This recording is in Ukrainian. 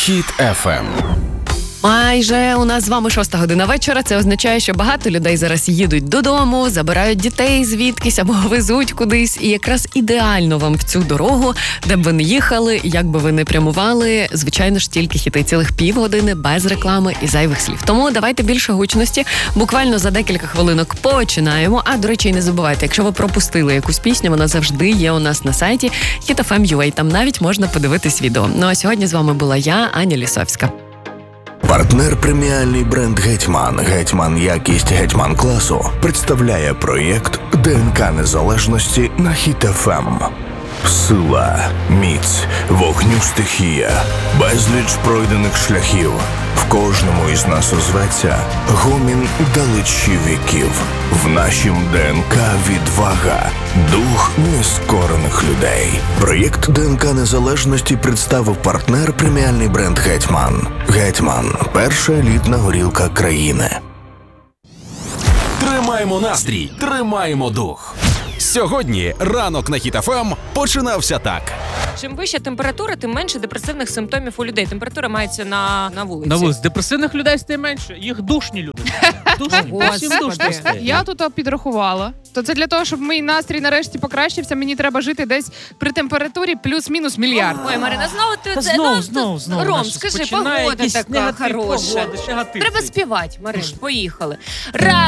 Хіт FM. Майже у нас з вами 6 година вечора. Це означає, що багато людей зараз їдуть додому, забирають дітей звідкись або везуть кудись. І якраз ідеально вам в цю дорогу, де б ви не їхали, як би ви не прямували, звичайно ж, тільки хіти, цілих півгодини без реклами і зайвих слів. Тому давайте більше гучності. Буквально за декілька хвилинок починаємо. А, до речі, не забувайте, якщо ви пропустили якусь пісню, вона завжди є у нас на сайті HitFM.ua. Там навіть можна подивитись відео. Ну а сьогодні з вами була я, Аня Лісовська. Партнер преміальний бренд «Гетьман». «Гетьман» якість «Гетьман» класу представляє проєкт ДНК Незалежності на Хіт FM. Сила, міць, вогню стихія, безліч пройдених шляхів. В кожному із нас озветься гомін далечі віків. В нашім ДНК відвага, дух нескорених людей. Проєкт ДНК Незалежності представив партнер преміальний бренд «Гетьман». «Гетьман» – перша елітна горілка країни. Тримаємо настрій, тримаємо дух. Сьогодні ранок на Хіт FM починався так. Чим вища температура, тим менше депресивних симптомів у людей. Температура мається на вулиці. На вулиці. Депресивних людей стає менше. Їх душні люди. Всім душні стає. Я тут підрахувала. То це для того, щоб мій настрій нарешті покращився, мені треба жити десь при температурі плюс-мінус мільярд. Ой, Марина, знову ти це... Знову. Ром, скажи, погода така хороша. Погода, Треба співати, Марин, поїхали.